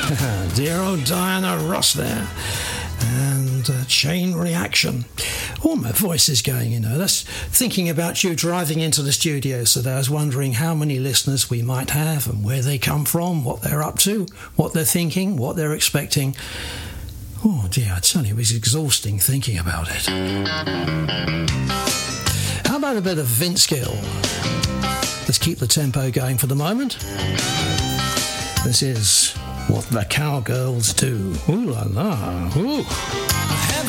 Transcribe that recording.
Dear old Diana Ross there. And Chain Reaction. Oh, my voice is going, you know. That's thinking about you driving into the studio today. I was wondering how many listeners we might have and where they come from, what they're up to, what they're thinking, what they're expecting. Oh, dear, I tell you, it was exhausting thinking about it. How about a bit of Vince Gill? Let's keep the tempo going for the moment. This is What the Cowgirls Do. Ooh la la. Ooh. I have